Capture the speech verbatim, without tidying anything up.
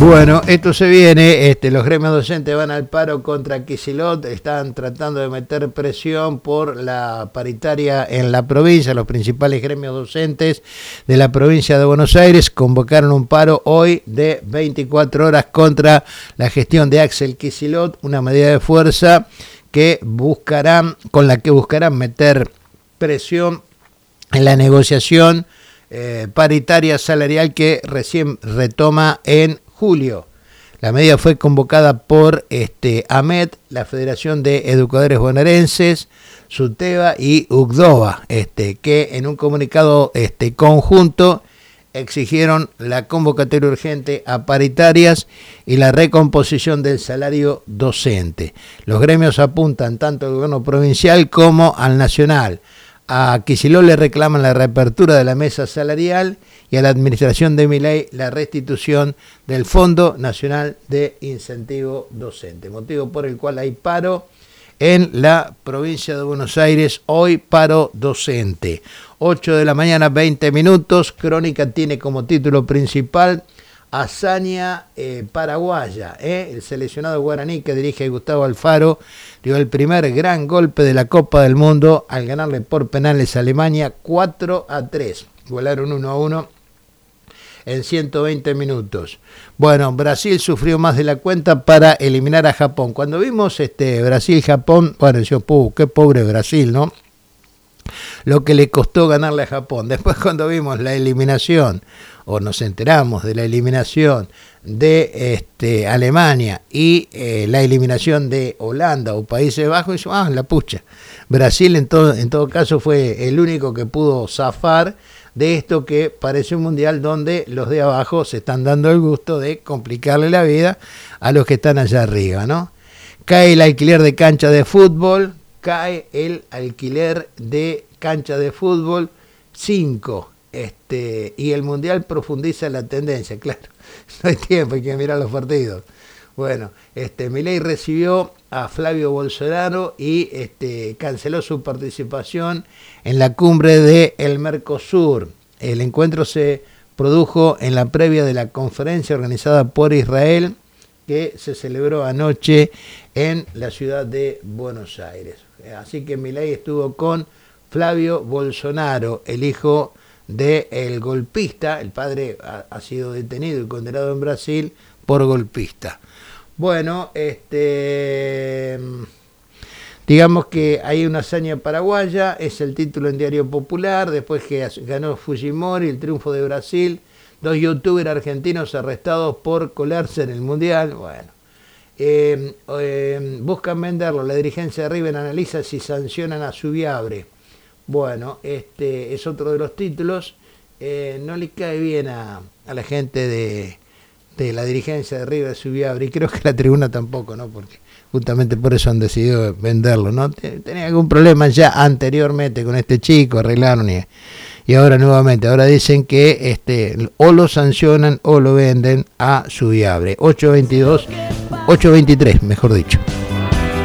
Bueno, esto se viene, este, los gremios docentes van al paro contra Kicillof, están tratando de meter presión por la paritaria en la provincia. Los principales gremios docentes de la provincia de Buenos Aires convocaron un paro hoy de veinticuatro horas contra la gestión de Axel Kicillof, una medida de fuerza que buscarán, con la que buscarán meter presión en la negociación eh, paritaria salarial que recién retoma en julio. La medida fue convocada por este, AMET, la Federación de Educadores Bonaerenses, SUTEBA y UCDOBA, este, que en un comunicado este, conjunto exigieron la convocatoria urgente a paritarias y la recomposición del salario docente. Los gremios apuntan tanto al gobierno provincial como al nacional. A Kicillof le reclaman la reapertura de la mesa salarial y a la administración de Milei la restitución del Fondo Nacional de Incentivo Docente, motivo por el cual hay paro en la provincia de Buenos Aires, hoy paro docente. ocho de la mañana, veinte minutos, Crónica tiene como título principal hazaña eh, paraguaya, eh, el seleccionado guaraní que dirige Gustavo Alfaro dio el primer gran golpe de la Copa del Mundo al ganarle por penales a Alemania cuatro a tres, igualaron uno a uno en ciento veinte minutos. Bueno, Brasil sufrió más de la cuenta para eliminar a Japón. Cuando vimos este Brasil-Japón, bueno, decimos, puh, qué pobre Brasil, ¿no? Lo que le costó ganarle a Japón. Después cuando vimos la eliminación, o nos enteramos de la eliminación de este, Alemania y eh, la eliminación de Holanda o Países Bajos, y ah, la pucha. Brasil en todo, en todo caso fue el único que pudo zafar de esto que parece un mundial donde los de abajo se están dando el gusto de complicarle la vida a los que están allá arriba, ¿no? Cae el alquiler de cancha de fútbol, cae el alquiler de cancha de fútbol cinco, este, y el mundial profundiza la tendencia, claro, no hay tiempo, hay que mirar los partidos. Bueno, este, Milei recibió a Flavio Bolsonaro y este, canceló su participación en la cumbre de el Mercosur. El encuentro se produjo en la previa de la conferencia organizada por Israel que se celebró anoche en la ciudad de Buenos Aires. Así que Milei estuvo con Flavio Bolsonaro, el hijo del golpista. El padre ha, ha sido detenido y condenado en Brasil por golpista. Bueno, este, digamos que hay una hazaña paraguaya, es el título en Diario Popular, después que ganó Fujimori, el triunfo de Brasil, dos youtubers argentinos arrestados por colarse en el Mundial, bueno, eh, eh, buscan venderlo, la dirigencia de River analiza si sancionan a Subiabre, bueno, este es otro de los títulos, eh, no le cae bien a, a la gente de... de la dirigencia de River Subiabre, y creo que la tribuna tampoco, ¿no? Porque justamente por eso han decidido venderlo, ¿no? Tenía algún problema ya anteriormente con este chico, arreglaron y, y ahora nuevamente, ahora dicen que este o lo sancionan o lo venden a Subiabre. ocho veintidós, ocho veintitrés, mejor dicho.